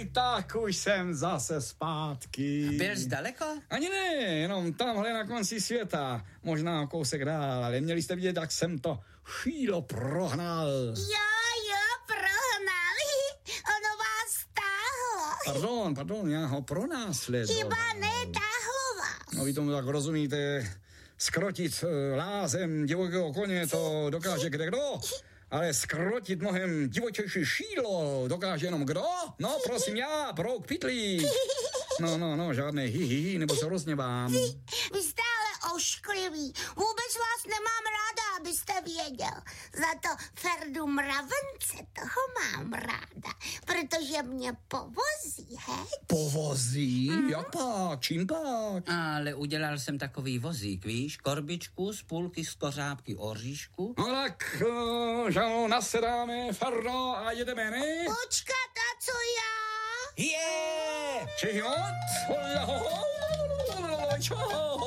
tak už jsem zase zpátky. Byl jsi daleko? Ani ne, jenom tamhle na konci světa. Možná kousek dál, ale měli jste vidět, jak jsem to šílo prohnal. Jo, prohnali. Ono vás táhlo. Pardon, já ho pronásledoval. Chyba netáhlo vás. No vy tomu tak rozumíte, skrotit lázem divokého koně to dokáže kdekdo, ale skrotit mnohem divočejší šílo dokáže jenom kdo? No prosím já, brouk pitlík. No, žádné hi, nebo se rozněvám. Vy jste ale ošklivý. Vůbec vás nemám ráda, abyste věděl. Za to Ferdu Mravence toho mám ráda, protože mě povozí, heď? Povozí? Jak pak? Čím pak? Ale udělal jsem takový vozík, víš? Korbičku z půlky skořápky oříšku. No tak, žalo, nasedáme, Ferdo, a jedeme, ne? Počkat, a co já? Je! Čehot? Čo?